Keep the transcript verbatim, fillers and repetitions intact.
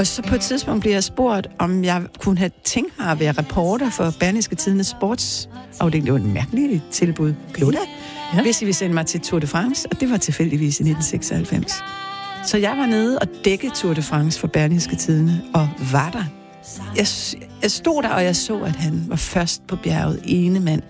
Og så på et tidspunkt blev jeg spurgt, om jeg kunne have tænkt mig at være reporter for Berlingske Tidendes sportsafdeling. Det var en mærkelig tilbud. Jo da. Ja. Hvis I ville sende mig til Tour de France, og det var tilfældigvis i nitten seksoghalvfems. Så jeg var nede og dækkede Tour de France for Berlingske Tidende, og var der. Jeg, jeg stod der, og jeg så, at han var først på bjerget, ene mand.